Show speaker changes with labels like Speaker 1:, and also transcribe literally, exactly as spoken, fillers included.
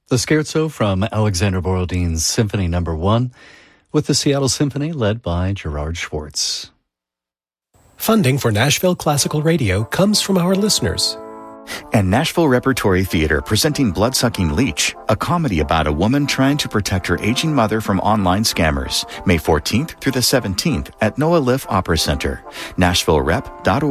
Speaker 1: The Scherzo from Alexander Borodin's Symphony Number One, with the Seattle Symphony led by Gerard Schwartz.
Speaker 2: Funding for Nashville Classical Radio comes from our listeners.
Speaker 3: And Nashville Repertory Theater presenting Bloodsucking Leech, a comedy about a woman trying to protect her aging mother from online scammers. May fourteenth through the seventeenth at Noah Liff Opera Center. Nashville Rep dot org.